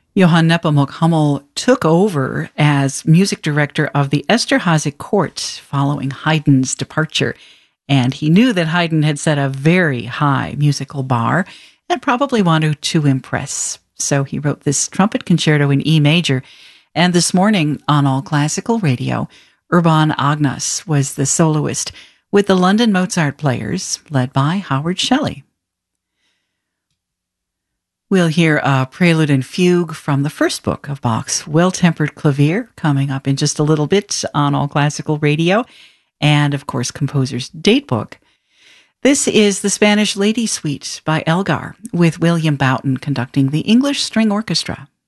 Johann Nepomuk Hummel took over as music director of the Esterhazy Court following Haydn's departure, and he knew that Haydn had set a very high musical bar and probably wanted to impress. So he wrote this trumpet concerto in E major, and this morning on All Classical Radio, Urban Agnas was the soloist with the London Mozart Players, led by Howard Shelley. We'll hear a prelude and fugue from the first book of Bach's Well-Tempered Clavier, coming up in just a little bit on All Classical Radio, and of course, composer's datebook. This is the Spanish Lady Suite by Elgar, with William Boughton conducting the English String Orchestra.